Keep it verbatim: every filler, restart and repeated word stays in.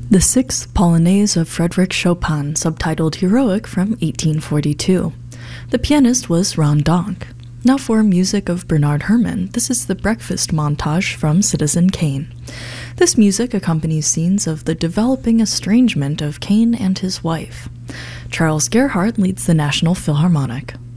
The Sixth Polonaise of Frédéric Chopin, subtitled Heroic, from eighteen forty-two. The pianist was Ron Donk. Now for music of Bernard Herrmann, this is the breakfast montage from Citizen Kane. This music accompanies scenes of the developing estrangement of Kane and his wife. Charles Gerhardt leads the National Philharmonic.